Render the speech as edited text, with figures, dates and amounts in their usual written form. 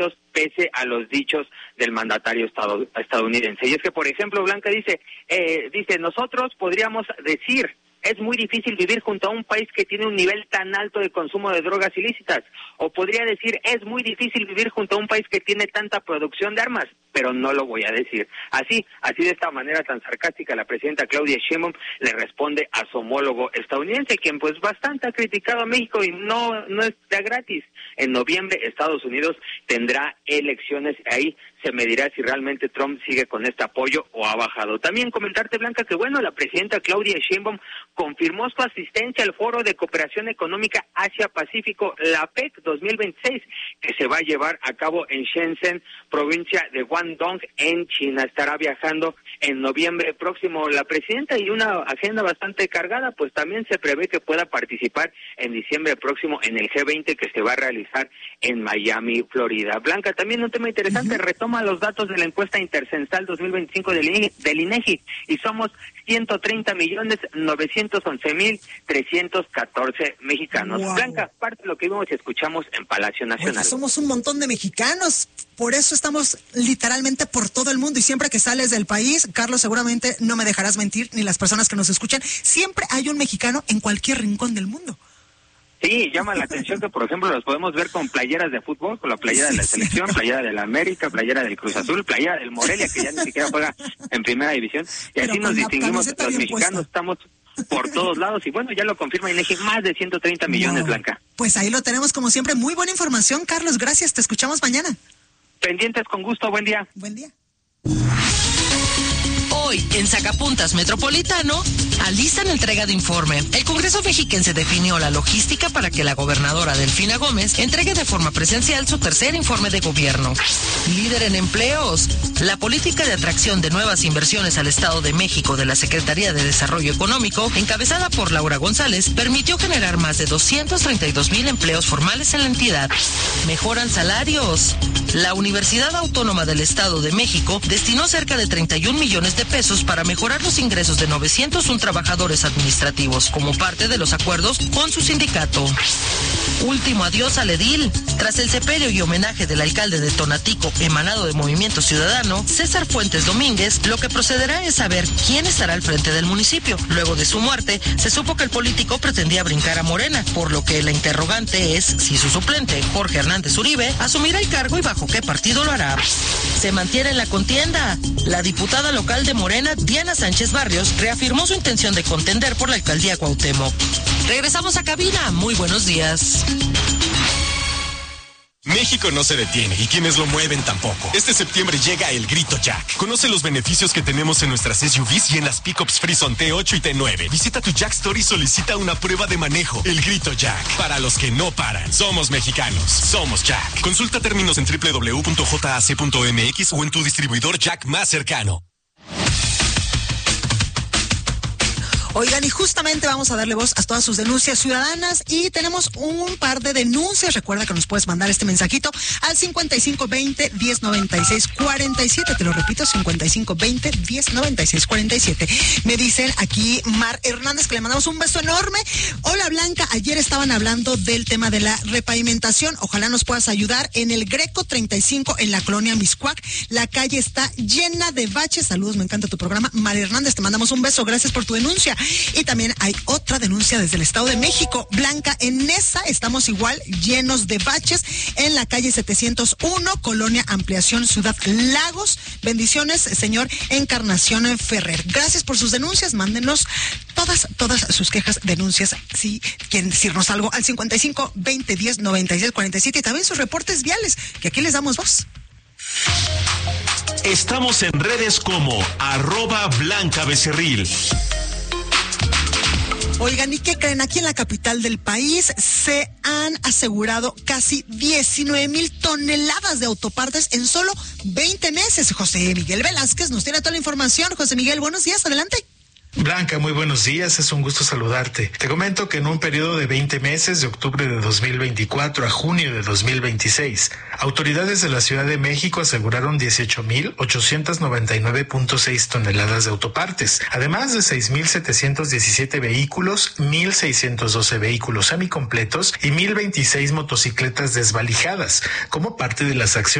pese a los dichos del mandatario estadounidense. Y es que, por ejemplo, Blanca dice, nosotros podríamos decir, es muy difícil vivir junto a un país que tiene un nivel tan alto de consumo de drogas ilícitas. O podría decir, es muy difícil vivir junto a un país que tiene tanta producción de armas, pero no lo voy a decir. Así de esta manera tan sarcástica, la presidenta Claudia Sheinbaum le responde a su homólogo estadounidense, quien pues bastante ha criticado a México y no está gratis. En noviembre Estados Unidos tendrá elecciones, ahí se medirá si realmente Trump sigue con este apoyo o ha bajado. También comentarte, Blanca, que la presidenta Claudia Sheinbaum confirmó su asistencia al Foro de Cooperación Económica Asia-Pacífico, la APEC 2026, que se va a llevar a cabo en Shenzhen, provincia de Guangdong, en China. Estará viajando en noviembre próximo la presidenta, y una agenda bastante cargada, pues también se prevé que pueda participar en diciembre próximo en el G20 que se va a realizar en Miami, Florida. Blanca, también un tema interesante, retoma los datos de la encuesta intercensal 2025 del INEGI, y somos 130.911.314 mexicanos. Wow. Blanca, parte de lo que vimos y escuchamos en Palacio Nacional. Oye, somos un montón de mexicanos, por eso estamos literalmente por todo el mundo, y siempre que sales del país, Carlos, seguramente no me dejarás mentir, ni las personas que nos escuchan, siempre hay un mexicano en cualquier rincón del mundo. Sí, llama la atención que, por ejemplo, los podemos ver con playeras de fútbol, con la playera de la selección, playera de la América, playera del Cruz Azul, playera del Morelia, que ya ni siquiera juega en primera división, y así nos distinguimos los mexicanos, estamos por todos lados, y ya lo confirma INEGI, más de 130 millones, Blanca. Pues ahí lo tenemos, como siempre, muy buena información, Carlos, gracias, te escuchamos mañana. Pendientes, con gusto, buen día. Buen día. Hoy, en Sacapuntas Metropolitano, alistan entrega de informe. El Congreso mexiquense definió la logística para que la gobernadora Delfina Gómez entregue de forma presencial su tercer informe de gobierno. Líder en empleos. La política de atracción de nuevas inversiones al Estado de México de la Secretaría de Desarrollo Económico, encabezada por Laura González, permitió generar más de 232,000 empleos formales en la entidad. Mejoran salarios. La Universidad Autónoma del Estado de México destinó cerca de 31 millones de pesos para mejorar los ingresos de 901 trabajadores administrativos como parte de los acuerdos con su sindicato. Último adiós al edil. Tras el sepelio y homenaje del alcalde de Tonatico, emanado de Movimiento Ciudadano, César Fuentes Domínguez, lo que procederá es saber quién estará al frente del municipio. Luego de su muerte, se supo que el político pretendía brincar a Morena, por lo que la interrogante es si su suplente, Jorge Hernández Uribe, asumirá el cargo y bajo qué partido lo hará. Se mantiene en la contienda. La diputada local de Morena, Diana Sánchez Barrios, reafirmó su intención de contender por la alcaldía Cuauhtémoc. Regresamos a cabina. Muy buenos días. México no se detiene y quienes lo mueven tampoco. Este septiembre llega el Grito Jack. Conoce los beneficios que tenemos en nuestras SUVs y en las pickups Frison T8 y T9. Visita tu Jack Store y solicita una prueba de manejo. El Grito Jack. Para los que no paran. Somos mexicanos. Somos Jack. Consulta términos en www.jac.mx o en tu distribuidor Jack más cercano. Oigan, y justamente vamos a darle voz a todas sus denuncias ciudadanas y tenemos un par de denuncias. Recuerda que nos puedes mandar este mensajito al 5520-1096-47. Te lo repito, 5520-1096-47. Me dicen aquí Mar Hernández que le mandamos un beso enorme. Hola Blanca, ayer estaban hablando del tema de la repavimentación. Ojalá nos puedas ayudar. En el Greco 35 en la colonia Miscuac, la calle está llena de baches. Saludos, me encanta tu programa. Mar Hernández, te mandamos un beso. Gracias por tu denuncia. Y también hay otra denuncia desde el Estado de México. Blanca, en esa estamos igual llenos de baches en la calle 701, Colonia Ampliación, Ciudad Lagos. Bendiciones, señor Encarnación Ferrer. Gracias por sus denuncias. Mándenos todas sus quejas, denuncias, si quieren decirnos algo, al 5520-1096-47 y también sus reportes viales, que aquí les damos voz. Estamos en redes como @BlancaBecerril. Oigan, ¿y qué creen? Aquí en la capital del país se han asegurado casi 19,000 toneladas de autopartes en solo 20 meses. José Miguel Velázquez nos tiene toda la información. José Miguel, buenos días, adelante. Blanca, muy buenos días, es un gusto saludarte. Te comento que en un periodo de 20 meses, de octubre de 2024 a junio de 2026, autoridades de la Ciudad de México aseguraron 18,899.6 toneladas de autopartes, además de 6,717 vehículos, 1,612 vehículos semicompletos y 1,026 motocicletas desvalijadas, como parte de las acciones